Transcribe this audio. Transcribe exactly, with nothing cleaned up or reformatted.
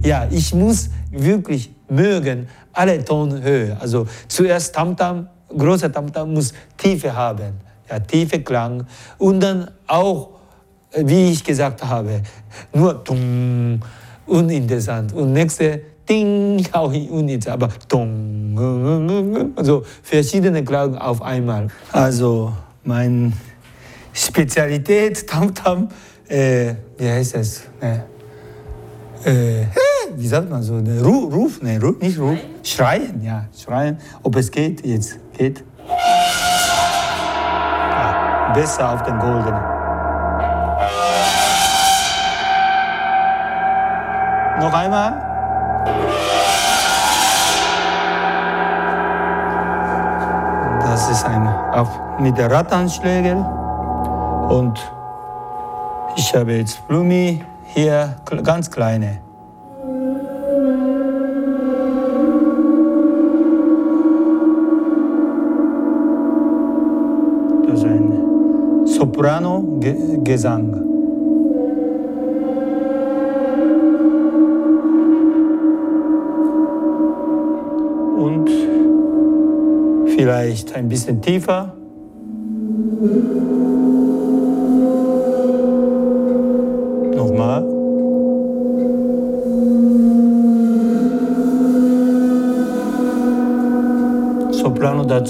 ja, ich muss wirklich mögen alle Tonhöhe. Also zuerst Tamtam, großer Tamtam muss Tiefe haben, ja, tiefe Klang und dann auch, wie ich gesagt habe, nur Tung, uninteressant und nächste Ding, auch uninteressant, aber Tung, also verschiedene Klang auf einmal. Also meine Spezialität Tamtam, äh, wie heißt es? Ne? Äh, wie sagt man so, ne? Ruf, Ruf, ne, Ruf, nicht Ruf, Schreien, ja, Schreien, ob es geht, jetzt geht. Ja, besser auf den Goldenen. Noch einmal. Das ist ein, auf, mit der Rattanschläger und ich habe jetzt Blumi. Hier ganz kleine. Das ist ein Soprano-Gesang. Und vielleicht ein bisschen tiefer. Nochmal. Soprano dazu.